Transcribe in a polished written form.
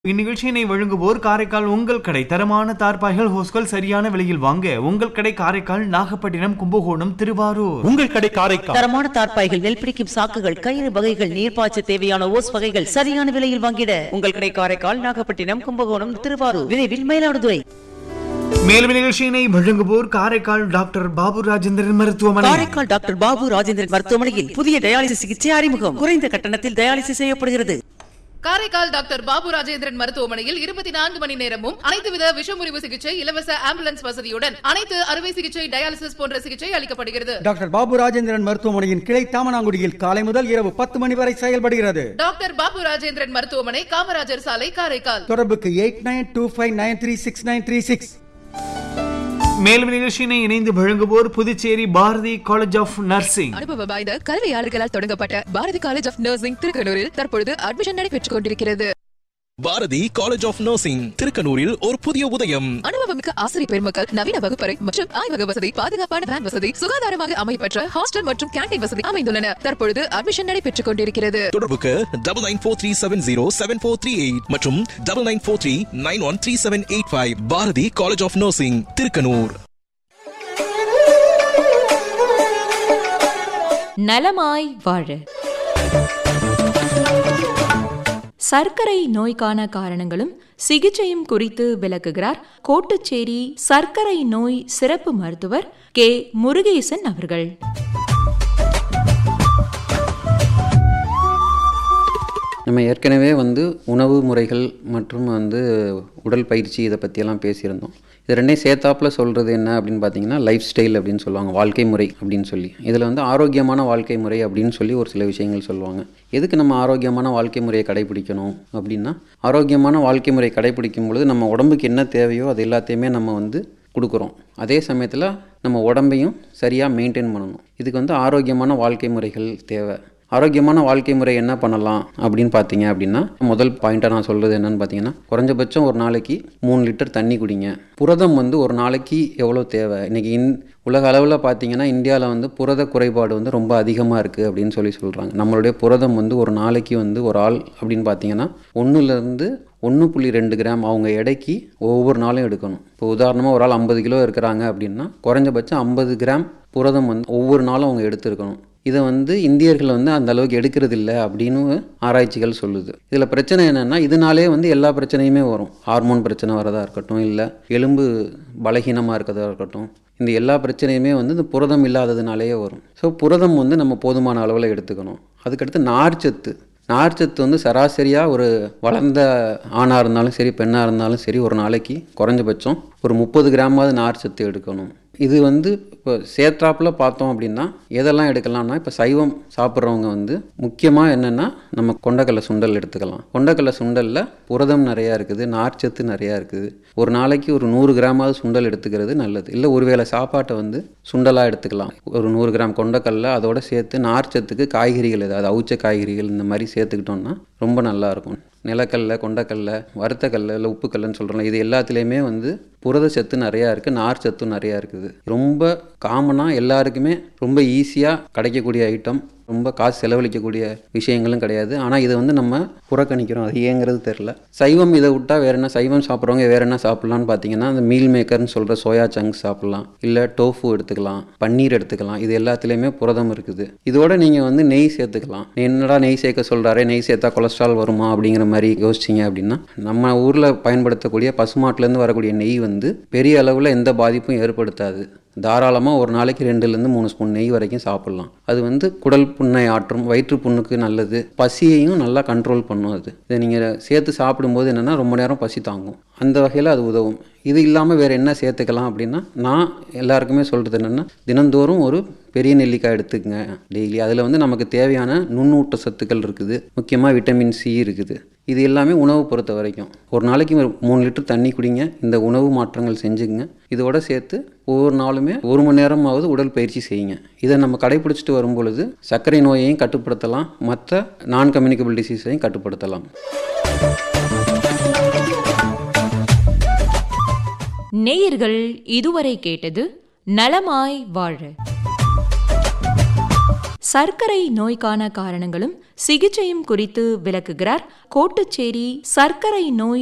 இந்நிகழ்ச்சியினை வழங்குவோர் காரைக்கால் உங்கள் கடை. தரமான தார்பாய்கள் ஹோஸ்கள் சரியான விலையில் வாங்க உங்கள் கடை காரைக்கால், நாகப்பட்டினம், கும்பகோணம், திருவாரூர். உங்கள் கடை காரைக்கால். தரமான தார்பாய்கள், நெல்பிடிக்கும் சாக்குகள், கயிறு வகைகள், நீர்ப்பாய்ச்ச தேவையான ஓஸ் வகைகள் சரியான விலையில் வாங்கிட உங்கள் கடை காரைக்கால், நாகப்பட்டினம், கும்பகோணம், திருவாரூர், விரைவில் மயிலாடுதுறை. மேலும் நிகழ்ச்சியினை வழங்குவோர் காரைக்கால் டாக்டர் பாபு ராஜேந்திரன் மருத்துவமனை. காரைக்கால் டாக்டர் பாபு ராஜேந்திரன் மருத்துவமனையில் புதிய டயாலிசிஸ் சிகிச்சை அறிமுகம். குறைந்த கட்டணத்தில் டயாலிசிஸ் செய்யப்படுகிறது. காரைக்கால் டாக்டர் பாபு ராஜேந்திரன் மருத்துவமனையில் 24 மணி நேரமும் அனைத்துவித விஷமுறிவு சிகிச்சை, இலவச ஆம்புலன்ஸ் வசதியுடன் அனைத்து அறுவை சிகிச்சை, டயாலிசிஸ் போன்ற சிகிச்சை அளிக்கப்படுகிறது. டாக்டர் பாபு ராஜேந்திரன் மருத்துவமனையின் கிளை தாமனாங்குடியில் காலை முதல் இரவு 10 மணி வரை செயல்படுகிறது. டாக்டர் பாபு ராஜேந்திரன் மருத்துவமனை, காமராஜர் சாலை, காரைக்கால். தொடர்புக்கு 8925936936. மேலும் நிகழ்ச்சியினை இணைந்து வழங்குவோர் Puducherry Bharathi college of nursing. அனுபவ வாய்ந்த கல்வியாளர்களால் தொடங்கப்பட்ட பாரதி காலேஜ் ஆஃப் நர்சிங் திருக்கனூரில் தற்பொழுது அட்மிஷன் நடைபெற்றுக் கொண்டிருக்கிறது. பாரதி காலேஜ் ஆஃப் நர்சிங் திருக்கனூரில் ஒரு புதிய உதயம். அனுபவமிக்க ஆசிரியர் பெருமக்கள், நவீன வகுப்பறை மற்றும் ஆய்வக வசதி, பாதுகாப்பான வேன் வசதி, சுகாதாரமாக அமைப்பெற்ற ஹாஸ்டல் மற்றும் கேண்டீன் வசதி அமைந்துள்ளன. தற்பொழுது அட்மிஷன் நடைபெற்றுக் கொண்டிருக்கிறது. தொடர்புக்கு 9943707438 மற்றும் 9943913785. Bharathi college of nursing Thirukkanur. நலமாய் வாழ. சர்க்கரை நோய்க்கான காரணங்களும் சிகிச்சையும் குறித்து விளக்குகிறார் கோட்டுச்சேரி சர்க்கரை நோய் சிறப்பு மருத்துவர் கே. முருகேசன் அவர்கள். நம்ம ஏற்கனவே உணவு முறைகள் மற்றும் உடல் பயிற்சி இதை பற்றியெல்லாம் பேசியிருந்தோம். இது ரெண்டையும் சேர்த்தாப்பில் சொல்கிறது என்ன அப்படின்னு பார்த்தீங்கன்னா, லைஃப் ஸ்டைல் அப்படின்னு சொல்லுவாங்க, வாழ்க்கை முறை அப்படின்னு சொல்லி. இதில் ஆரோக்கியமான வாழ்க்கை முறை அப்படின்னு சொல்லி ஒரு சில விஷயங்கள் சொல்லுவாங்க. எதுக்கு நம்ம ஆரோக்கியமான வாழ்க்கை முறையை கடைபிடிக்கணும் அப்படின்னா, ஆரோக்கியமான வாழ்க்கை முறை கடைபிடிக்கும் பொழுது நம்ம உடம்புக்கு என்ன தேவையோ அது எல்லாத்தையுமே நம்ம கொடுக்குறோம். அதே சமயத்தில் நம்ம உடம்பையும் சரியாக மெயின்டைன் பண்ணணும். இதுக்கு ஆரோக்கியமான வாழ்க்கை முறைகள் தேவை. ஆரோக்கியமான வாழ்க்கை முறை என்ன பண்ணலாம் அப்படின்னு பார்த்தீங்க அப்படின்னா, முதல் பாயிண்ட்டாக நான் சொல்கிறது என்னென்னு பார்த்தீங்கன்னா, குறைஞ்சபட்சம் ஒரு நாளைக்கு 3 லிட்டர் தண்ணி குடிங்க. புரதம் ஒரு நாளைக்கு எவ்வளோ தேவை? இன்றைக்கி உலக அளவில் பார்த்தீங்கன்னா இந்தியாவில் புரத குறைபாடு ரொம்ப அதிகமாக இருக்குது அப்படின்னு சொல்கிறாங்க. நம்மளுடைய புரதம் ஒரு நாளைக்கு ஒரு ஆள் அப்படின்னு பார்த்தீங்கன்னா 1லேருந்து 1.2 கிராம் அவங்க எடைக்கு ஒவ்வொரு நாளும் எடுக்கணும். இப்போ உதாரணமாக ஒரு ஆள் 50 கிலோ இருக்கிறாங்க அப்படின்னா குறைஞ்சபட்சம் 50 கிராம் புரதம் ஒவ்வொரு நாளும் அவங்க எடுத்துருக்கணும். இதை இந்தியர்கள் அந்த அளவுக்கு எடுக்கிறது இல்லை அப்படின்னு ஆராய்ச்சிகள் சொல்லுது. இதில் பிரச்சனை என்னென்னா, இதனாலே எல்லா பிரச்சனையுமே வரும். ஹார்மோன் பிரச்சனை வரதா இருக்கட்டும், இல்லை எலும்பு பலகீனமாக இருக்கிறதா இருக்கட்டும், இந்த எல்லா பிரச்சனையுமே இந்த புரதம் இல்லாததுனாலேயே வரும். ஸோ புரதம் நம்ம போதுமான அளவில் எடுத்துக்கணும். அதுக்கடுத்து நார்ச்சத்து. நார்ச்சத்து சராசரியாக ஒரு வளர்ந்த ஆணாக இருந்தாலும் சரி, பெண்ணாக இருந்தாலும் சரி, ஒரு நாளைக்கு குறைஞ்சபட்சம் ஒரு 30 கிராமாவது நார்ச்சத்து எடுக்கணும். இது இப்போ சேர்த்தாப்பில் பார்த்தோம் அப்படின்னா எதெல்லாம் எடுக்கலாம்னா, இப்போ சைவம் சாப்பிட்றவங்க முக்கியமாக என்னென்னா நம்ம கொண்டக்கடலை சுண்டல் எடுத்துக்கலாம். கொண்டக்கடலை சுண்டலில் புரதம் நிறையா இருக்குது, நார்ச்சத்து நிறையா இருக்குது. ஒரு நாளைக்கு ஒரு 100 கிராமாவது சுண்டல் எடுத்துக்கிறது நல்லது. இல்லை ஒருவேளை சாப்பாட்டை சுண்டலாக எடுத்துக்கலாம். ஒரு 100 கிராம் கொண்டக்கடலை அதோடு சேர்த்து நார்ச்சத்துக்கு காய்கறிகள், ஏதாவது அவிச்ச காய்கறிகள் இந்த மாதிரி சேர்த்துக்கிட்டோம்னா ரொம்ப நல்லாயிருக்கும். நிலக்கடலை, கொண்டக்கடலை, வறுத்தக்கடலை, இல்லை உப்புக்கடலைன்னு சொல்கிறோம். இது எல்லாத்துலேயுமே புரத சத்து நிறையா இருக்குது, நார் சத்தும் நிறையா இருக்குது. ரொம்ப காமனாக எல்லாருக்குமே ரொம்ப ஈஸியாக கிடைக்கக்கூடிய ஐட்டம், ரொம்ப காசு செலவழிக்கக்கூடிய விஷயங்களும் கிடையாது. ஆனால் இதை நம்ம புறக்கணிக்கிறோம். அது ஏங்கிறது தெரில. சைவம் இதை விட்டால் வேறு என்ன, சைவம் சாப்பிட்றவங்க வேறு என்ன சாப்பிட்லான்னு பார்த்தீங்கன்னா, அந்த மீல் மேக்கர்னு சொல்கிற சோயா சங்க்ஸ் சாப்பிட்லாம், இல்லை டோஃபு எடுத்துக்கலாம், பன்னீர் எடுத்துக்கலாம். இது எல்லாத்துலேயுமே புரதம் இருக்குது. இதோட நீங்கள் நெய் சேர்த்துக்கலாம். என்னடா நெய் சேர்க்க சொல்கிறாரே, நெய் சேர்த்தா கொலஸ்ட்ரால் வருமா அப்படிங்கிற மாதிரி யோசிச்சிங்க அப்படின்னா, நம்ம ஊரில் பயன்படுத்தக்கூடிய பசுமாட்டிலேருந்து வரக்கூடிய நெய் பெரிய அளவில் எந்த பாதிப்பும் ஏற்படுத்தாது. தாராளமாக ஒரு நாளைக்கு 2லேருந்து 3 ஸ்பூன் நெய் வரைக்கும் சாப்பிட்லாம். அது குடல் புண்ணை ஆற்றும், வயிற்று புண்ணுக்கு நல்லது, பசியையும் நல்லா கண்ட்ரோல் பண்ணும். இதை நீங்கள் சேர்த்து சாப்பிடும்போது என்னென்னா ரொம்ப நேரம் பசி தாங்கும். அந்த வகையில் அது உதவும். இது இல்லாமல் வேறு என்ன சேர்த்துக்கலாம் அப்படின்னா, நான் எல்லாருக்குமே சொல்கிறது என்னென்னா, தினந்தோறும் ஒரு பெரிய நெல்லிக்காய் எடுத்துக்கங்க டெய்லி. அதில் நமக்கு தேவையான நுண்ணூட்ட சத்துக்கள் இருக்குது, முக்கியமாக விட்டமின் சி இருக்குது. இது எல்லாமே உணவு பொறுத்த வரைக்கும். ஒரு நாளைக்கு 3 லிட்டர் தண்ணி குடிங்க. இந்த உணவு மாற்றங்கள் செஞ்சுங்க. இதோட சேர்த்து ஒவ்வொரு நாளுமே 1 மணி நேரமாவது உடல் பயிற்சி செய்யுங்க. இதை நம்ம கடைபிடிச்சிட்டு வரும்பொழுது சர்க்கரை நோயையும் கட்டுப்படுத்தலாம், மற்ற நான் கம்யூனிகபிள் டிசீஸையும் கட்டுப்படுத்தலாம். நேயர்கள் இதுவரை கேட்டது நலமாய் வாழ. சர்க்கரை நோய்க்கான காரணங்களும் சிகிச்சையும் குறித்து விளக்குகிறார் கோட்டுச்சேரி சர்க்கரை நோய்